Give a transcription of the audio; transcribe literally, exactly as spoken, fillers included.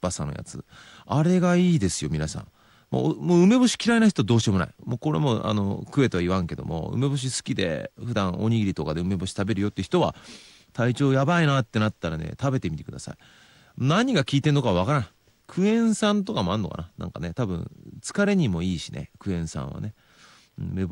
ぱさのやつ。あれがいいですよ、皆さん。もう、もう梅干し嫌いな人どうしようもない。もうこれも、あの、食えとは言わんけども、梅干し好きで、普段おにぎりとかで梅干し食べるよって人は、体調やばいなってなったらね、食べてみてください。何が効いてんのかわからん。クエン酸とかもあんのかな、なんかね、多分、疲れにもいいしね、クエン酸はね。梅干